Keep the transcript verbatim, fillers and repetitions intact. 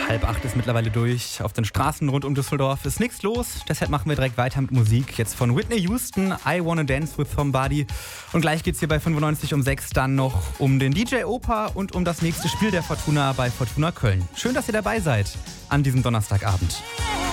Halb acht ist mittlerweile durch. Auf den Straßen rund um Düsseldorf ist nichts los. Deshalb machen wir direkt weiter mit Musik. Jetzt von Whitney Houston, I Wanna Dance With Somebody. Und gleich geht's hier bei fünfundneunzig um sechs dann noch um den D J Opa und um das nächste Spiel der Fortuna bei Fortuna Köln. Schön, dass ihr dabei seid an diesem Donnerstagabend.